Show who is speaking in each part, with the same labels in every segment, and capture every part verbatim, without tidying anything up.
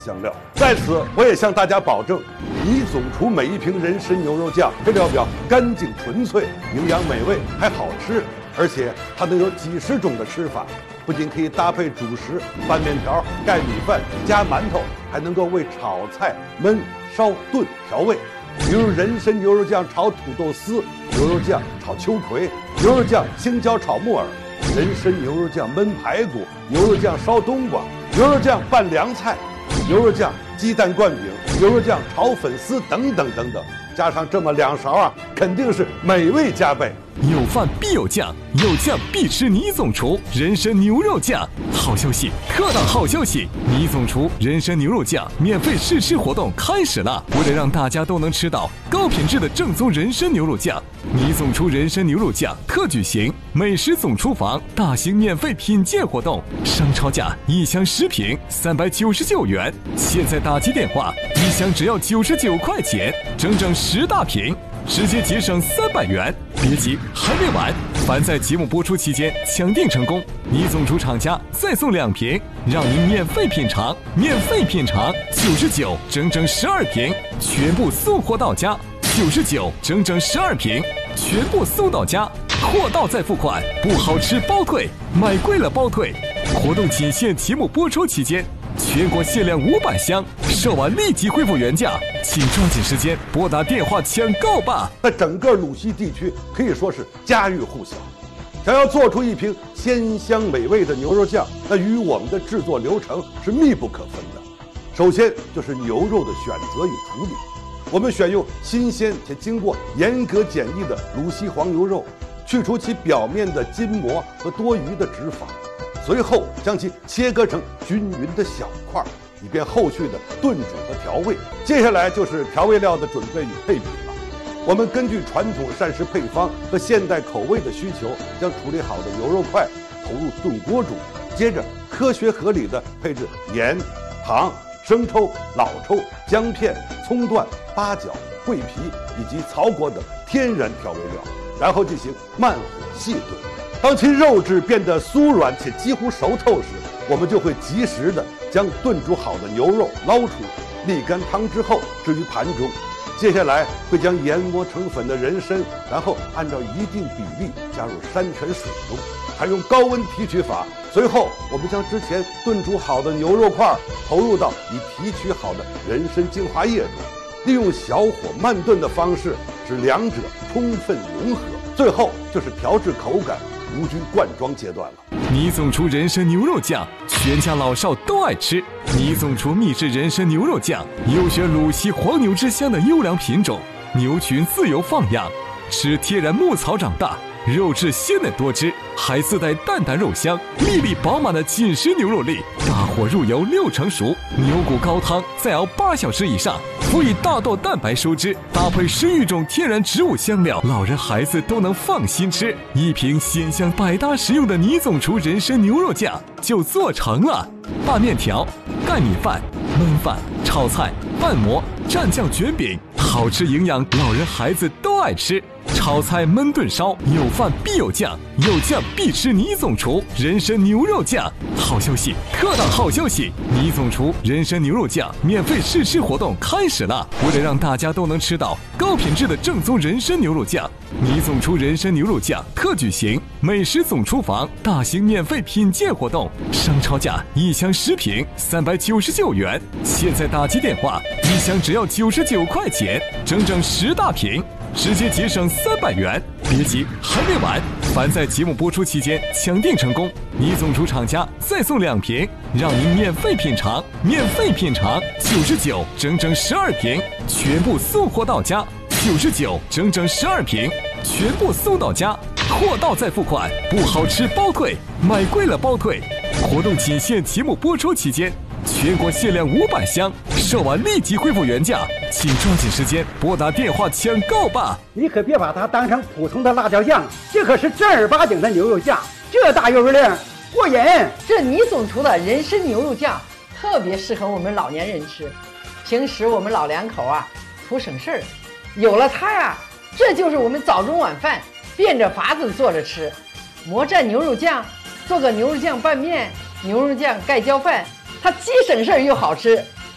Speaker 1: 香料。在此，我也向大家保证，倪总厨每一瓶人参牛肉酱配料表干净纯粹，营养美味，还好吃，而且它能有几十种的吃法，不仅可以搭配主食、拌面条、盖米饭、夹馒头，还能够为炒菜、焖、烧、炖调味。比如人参牛肉酱炒土豆丝，牛肉酱炒秋葵，牛肉酱青椒炒木耳，人参牛肉酱焖排骨，牛肉酱烧冬瓜，牛肉酱拌凉菜，牛肉酱鸡蛋灌饼，牛肉酱炒粉丝等等等等，加上这么两勺啊，肯定是美味加倍。
Speaker 2: 有饭必有酱，有酱必吃倪总厨人参牛肉酱。好消息，特大好消息！倪总厨人参牛肉酱免费试吃活动开始了。为了让大家都能吃到高品质的正宗人参牛肉酱，倪总厨人参牛肉酱特举行美食总厨房大型免费品鉴活动，商超价一箱十瓶三百九十九元，现在打击电话，一箱只要九十九块钱，整整十大瓶。直接节省三百元，别急，还没完！凡在节目播出期间抢订成功，倪总厨厂家再送两瓶，让您免费品尝，免费品尝九十九，整整十二瓶，全部送货到家。九十九，整整十二瓶，全部送到家，货到再付款，不好吃包退，买贵了包退。活动仅限节目播出期间。全国限量五百箱，售完立即恢复原价，请抓紧时间拨打电话抢购吧！
Speaker 1: 在整个鲁西地区可以说是家喻户晓。想要做出一瓶鲜香美味的牛肉酱，那与我们的制作流程是密不可分的。首先就是牛肉的选择与处理，我们选用新鲜且经过严格检疫的鲁西黄牛肉，去除其表面的筋膜和多余的脂肪。随后将其切割成均匀的小块，以便后续的炖煮和调味。接下来就是调味料的准备与配比了。我们根据传统膳食配方和现代口味的需求，将处理好的牛肉块投入炖锅煮，接着科学合理的配置盐、糖、生抽、老抽、姜片、葱段、八角、桂皮以及草果等天然调味料，然后进行慢火细炖。当其肉质变得酥软且几乎熟透时，我们就会及时的将炖煮好的牛肉捞出，沥干汤之后置于盘中。接下来会将研磨成粉的人参，然后按照一定比例加入山泉水中，采用高温提取法。随后我们将之前炖煮好的牛肉块投入到已提取好的人参精华液中，利用小火慢炖的方式使两者充分融合。最后就是调制口感，无菌灌装阶段了。
Speaker 2: 倪总厨人参牛肉酱，全家老少都爱吃。倪总厨秘制人参牛肉酱，优选鲁西黄牛之乡的优良品种，牛群自由放养，吃天然牧草长大，肉质鲜嫩多汁，还自带淡淡肉香，粒粒饱满的紧实牛肉粒。大火入油六成熟，牛骨高汤再熬八小时以上，辅以大豆蛋白收汁，搭配十余种天然植物香料，老人孩子都能放心吃。一瓶鲜香百搭实用的倪总厨人参牛肉酱就做成了。拌面条、盖米饭、焖饭、炒菜、拌馍、蘸酱卷饼，好吃营养，老人孩子都爱吃。炒菜焖炖烧，有饭必有酱，有酱必吃倪总厨人参牛肉酱。好消息，特大好消息！倪总厨人参牛肉酱免费试吃活动开始了。为了让大家都能吃到高品质的正宗人参牛肉酱，倪总厨人参牛肉酱特举行美食总厨房大型免费品鉴活动，商超价一箱十瓶三百九十九元，现在打击电话，一箱只要九十九块钱，整整十大瓶。直接节省三百元，别急，还没完！凡在节目播出期间抢订成功，倪总厨厂家再送两瓶，让您免费品尝，免费品尝九十九，整整十二瓶，全部送货到家。九十九，整整十二瓶，全部送到家，货到再付款，不好吃包退，买贵了包退。活动仅限节目播出期间。全国限量五百箱，售完立即恢复原价，请抓紧时间拨打电话抢购吧！
Speaker 3: 你可别把它当成普通的辣椒酱，这可是正儿八经的牛肉酱，这大油量过瘾。
Speaker 4: 这倪总厨的人参牛肉酱特别适合我们老年人吃，平时我们老两口啊图省事儿，有了它呀，这就是我们早中晚饭变着法子做着吃。魔蘸牛肉酱，做个牛肉酱拌面、牛肉酱盖浇饭。它既省事儿又好吃，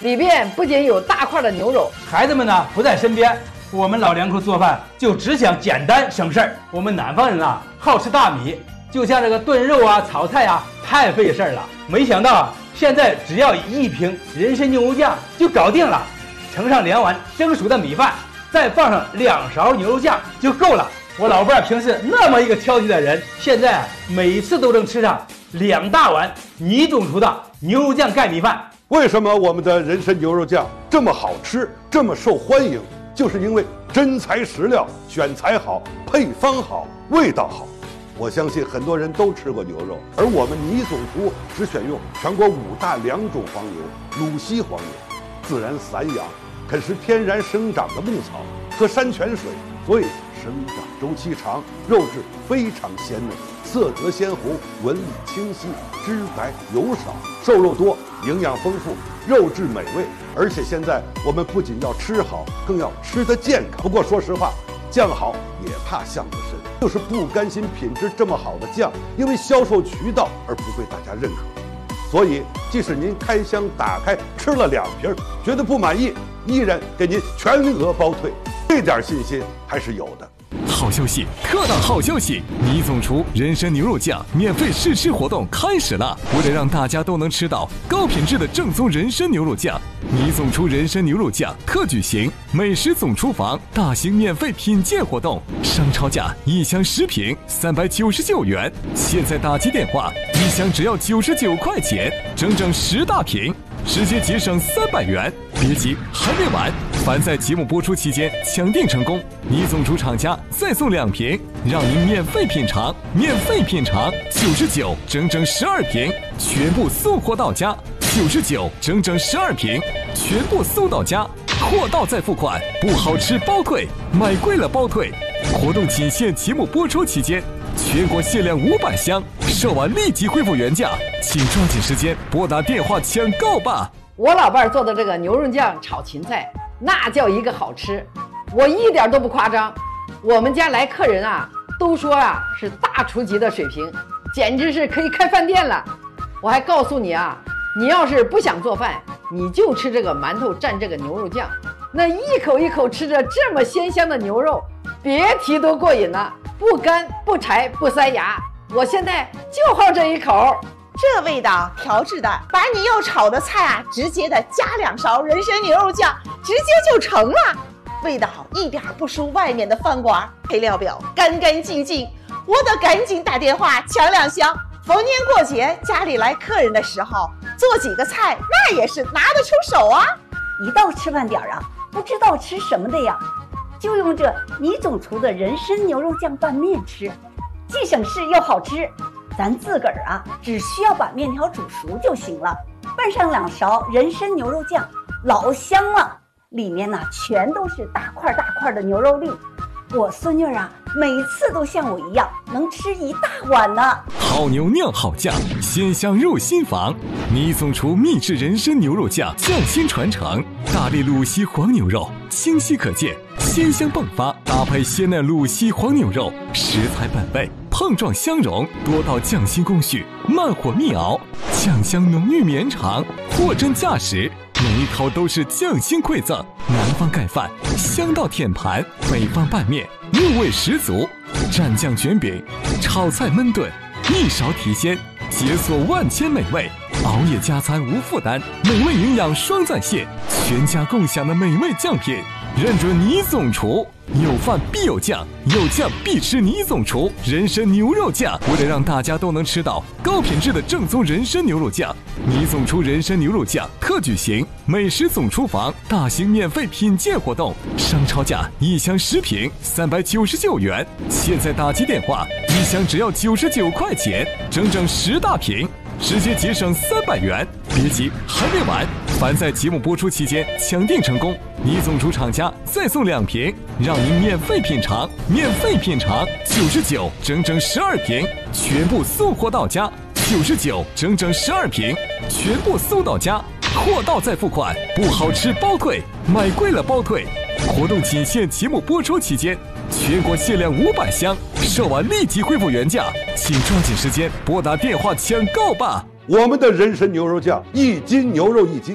Speaker 4: 里边不仅有大块的牛肉，
Speaker 5: 孩子们呢不在身边，我们老两口做饭就只想简单省事儿。我们南方人啊好吃大米，就像这个炖肉啊、炒菜啊太费事儿了。没想到啊，现在只要一瓶人参牛肉酱就搞定了，盛上两碗蒸熟的米饭，再放上两勺牛肉酱就够了。我老伴儿平时那么一个挑剔的人，现在啊每次都能吃上两大碗你总厨的牛肉酱盖米饭。
Speaker 1: 为什么我们的人参牛肉酱这么好吃，这么受欢迎？就是因为真材实料，选材好，配方好，味道好。我相信很多人都吃过牛肉，而我们倪总厨只选用全国五大良种黄牛，鲁西黄牛，自然散养，肯食天然生长的牧草和山泉水，所以生长周期长，肉质非常鲜嫩，色泽鲜红，纹理清晰，脂白油少，瘦肉多，营养丰富，肉质美味。而且现在我们不仅要吃好，更要吃得健康。不过说实话，酱好也怕巷子深，就是不甘心品质这么好的酱因为销售渠道而不被大家认可。所以即使您开箱打开吃了两瓶，觉得不满意，依然给您全额包退，这点信心还是有的。
Speaker 2: 好消息，特大好消息！倪总厨人参牛肉酱免费试吃活动开始了！为了让大家都能吃到高品质的正宗人参牛肉酱，倪总厨人参牛肉酱特举行美食总厨房大型免费品鉴活动，商超价一箱十瓶三百九十九元，现在打击电话，一箱只要九十九块钱，整整十大瓶，直接节省三百元。别急，还没完！凡在节目播出期间抢订成功，倪总厨厂家再送两瓶，让您免费品尝，免费品尝，九十九，整整十二瓶，全部送货到家。九十九，整整十二瓶，全部送到家，货到再付款，不好吃包退，买贵了包退。活动仅限节目播出期间，全国限量五百箱，售完立即恢复原价，请抓紧时间拨打电话抢购吧。
Speaker 4: 我老伴儿做的这个牛肉酱炒芹菜，那叫一个好吃，我一点都不夸张。我们家来客人啊，都说啊是大厨级的水平，简直是可以开饭店了。我还告诉你啊，你要是不想做饭，你就吃这个馒头蘸这个牛肉酱，那一口一口吃着这么鲜香的牛肉，别提多过瘾了，不干不柴不塞牙。我现在就好这一口。
Speaker 6: 这味道调制的，把你要炒的菜啊，直接的加两勺人参牛肉酱，直接就成了。味道一点不输外面的饭馆，配料表干干净净。我得赶紧打电话抢两箱。逢年过节家里来客人的时候，做几个菜那也是拿得出手啊。
Speaker 7: 一到吃饭点啊，不知道吃什么的呀，就用这倪总厨的人参牛肉酱拌面吃，既省事又好吃。咱自个儿啊，只需要把面条煮熟就行了，拌上两勺人参牛肉酱，老香了。里面呢、啊、全都是大块大块的牛肉粒。我孙女啊，每次都像我一样，能吃一大碗呢。
Speaker 2: 好牛酿好酱，鲜香入心房。倪总厨秘制人参牛肉酱，匠心传承。大力鲁西黄牛肉，清晰可见，鲜香迸发，搭配鲜嫩鲁西黄牛肉，食材本味，碰撞相融，多道匠心工序，慢火密熬，酱香浓郁绵长，货真价实。每一口都是匠心馈赠，南方盖饭，香到舔盘，北方拌面，入味十足。蘸酱卷饼，炒菜焖炖，一勺提鲜，解锁万千美味。熬夜加餐无负担，美味营养双在线，全家共享的美味酱品，认准倪总厨。有饭必有酱，有酱必吃倪总厨人参牛肉酱。为了让大家都能吃到高品质的正宗人参牛肉酱，倪总厨人参牛肉酱特举行美食总厨房大型免费品鉴活动，商超价一箱十瓶三百九十九元，现在打击电话，一箱只要九十九块钱，整整十大瓶，直接节省三百元。别急，还没完！凡在节目播出期间抢订成功，倪总厨厂家再送两瓶，让您免费品尝，免费品尝，九十九，整整十二瓶，全部送货到家。九十九，整整十二瓶，全部送到家，货到再付款，不好吃包退，买贵了包退。活动仅限节目播出期间，全国限量五百箱，售完立即恢复原价，请抓紧时间拨打电话抢购吧。
Speaker 1: 我们的人参牛肉酱，一斤牛肉一斤酱，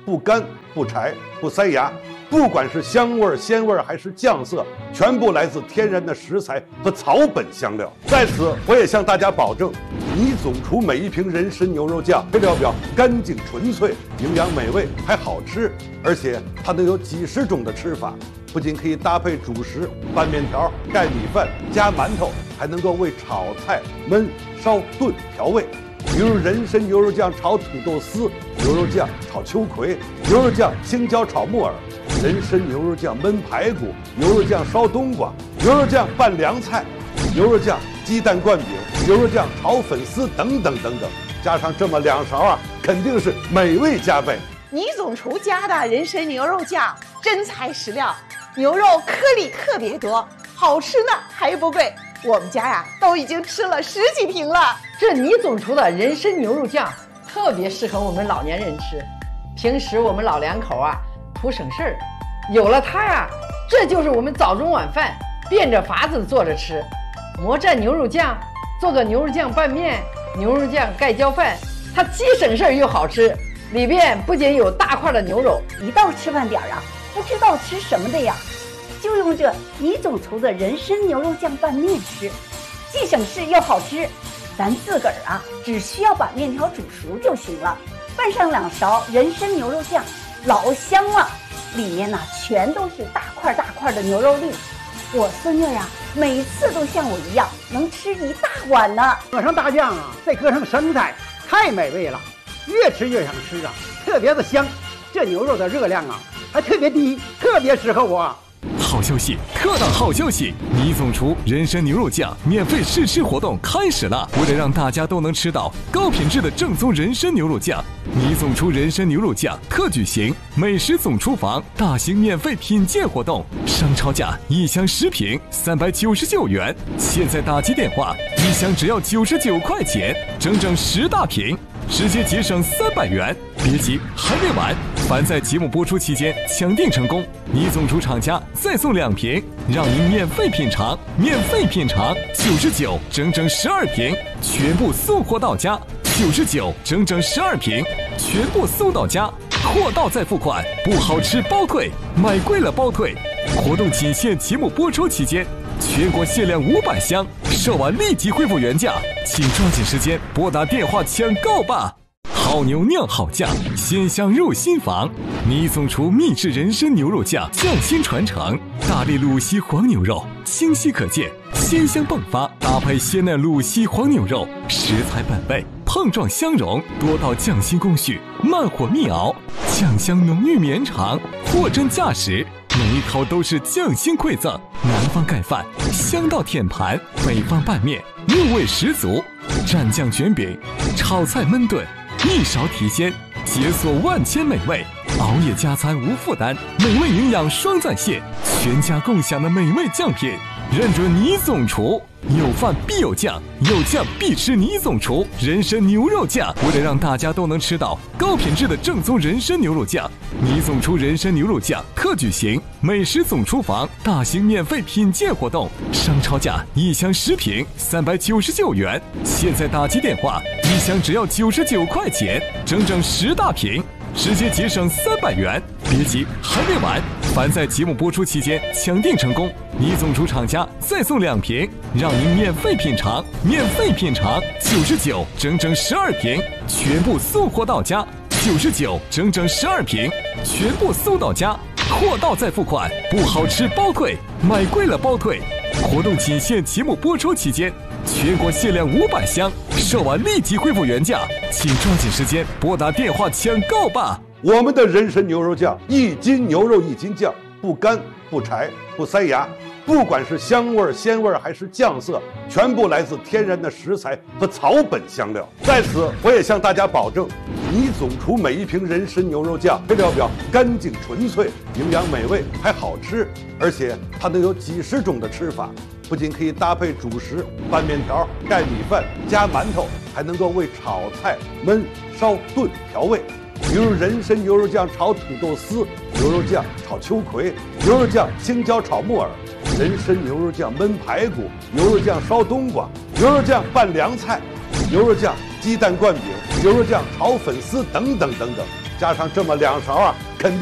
Speaker 1: 不干、不柴、不塞牙。不管是香味、鲜味还是酱色，全部来自天然的食材和草本香料。在此，我也向大家保证，倪总厨每一瓶人参牛肉酱配料表干净纯粹，营养美味，还好吃，而且它能有几十种的吃法，不仅可以搭配主食、拌面条、盖米饭、夹馒头，还能够为炒菜、焖、烧、炖调味。比如人参牛肉酱炒土豆丝，牛肉酱炒秋葵，牛肉酱青椒炒木耳，人参牛肉酱焖排骨，牛肉酱烧冬瓜，牛肉酱拌凉菜，牛肉酱鸡蛋灌饼，牛肉酱炒粉丝等等等等，加上这么两勺啊，肯定是美味加倍。
Speaker 6: 倪总厨家的人参牛肉酱真材实料，牛肉颗粒特别多，好吃呢还不贵。我们家呀都已经吃了十几瓶了。
Speaker 4: 这倪总厨的人参牛肉酱特别适合我们老年人吃，平时我们老两口啊图省事儿，有了它呀，这就是我们早中晚饭变着法子做着吃。魔蘸牛肉酱，做个牛肉酱拌面、牛肉酱盖浇饭，它既省事儿又好吃。里边不仅有大块的牛肉，
Speaker 7: 一到吃饭点儿啊，不知道吃什么的呀，就用这倪总厨的人参牛肉酱拌面吃，既省事又好吃。咱自个儿啊，只需要把面条煮熟就行了，拌上两勺人参牛肉酱，老香了。里面呢、啊、全都是大块大块的牛肉粒。我孙女啊，每次都像我一样，能吃一大碗呢。
Speaker 3: 搁上大酱啊，再搁上生菜，太美味了，越吃越想吃啊，特别的香。这牛肉的热量啊还特别低，特别适合我。
Speaker 2: 好消息，特大好消息！倪总厨人参牛肉酱免费试吃活动开始了！为了让大家都能吃到高品质的正宗人参牛肉酱，倪总厨人参牛肉酱特举行美食总厨房大型免费品鉴活动，商超价一箱十瓶三百九十九元，现在打击电话，一箱只要九十九块钱，整整十大瓶，直接节省三百元。别急，还没完！凡在节目播出期间抢订成功，倪总厨厂家再送两瓶，让您免费品尝，免费品尝九十九，整整十二瓶，全部送货到家。九十九，整整十二瓶，全部送到家，货到再付款，不好吃包退，买贵了包退。活动仅限节目播出期间，全国限量五百箱，售完立即恢复原价，请抓紧时间拨打电话抢购吧。好牛酿好酱，鲜香入心房。倪总厨秘制人参牛肉酱，匠心传承。大力鲁西黄牛肉，清晰可见，鲜香迸发，搭配鲜嫩鲁西黄牛肉，食材本味，碰撞相融，多道匠心工序，慢火密熬，酱香浓郁绵长，货真价实。每一口都是匠心馈赠，南方盖饭，香到舔盘；北方拌面，入味十足。蘸酱卷饼，炒菜焖炖，一勺提鲜，解锁万千美味。熬夜加餐无负担，美味营养双在线，全家共享的美味酱品，认准倪总厨。有饭必有酱，有酱必吃倪总厨人参牛肉酱。为了让大家都能吃到高品质的正宗人参牛肉酱，倪总厨人参牛肉酱特举行美食总厨房大型免费品鉴活动，商超价一箱十瓶三百九十九元，现在打击电话，一箱只要九十九块钱，整整十大瓶，直接节省三百元。别急，还没完！凡在节目播出期间抢订成功，倪总厨厂家再送两瓶，让您免费品尝，免费品尝九十九，整整十二瓶，全部送货到家。九十九，整整十二瓶，全部送到家，货到再付款，不好吃包退，买贵了包退。活动仅限节目播出期间，全国限量五百箱，售完立即恢复原价，请抓紧时间拨打电话抢购吧。
Speaker 1: 我们的人参牛肉酱，一斤牛肉一斤酱，不干、不柴、不塞牙。不管是香味、鲜味还是酱色，全部来自天然的食材和草本香料。在此，我也向大家保证，倪总厨每一瓶人参牛肉酱配料表干净纯粹，营养美味，还好吃，而且它能有几十种的吃法，不仅可以搭配主食、拌面条、盖米饭、夹馒头，还能够为炒菜、焖、烧、炖调味。比如人参牛肉酱炒土豆丝，牛肉酱炒秋葵，牛肉酱青椒炒木耳，人参牛肉酱焖排骨，牛肉酱烧冬瓜，牛肉酱拌凉菜，牛肉酱鸡蛋灌饼，牛肉酱炒粉丝等等等等， 加上这么两勺啊，肯定。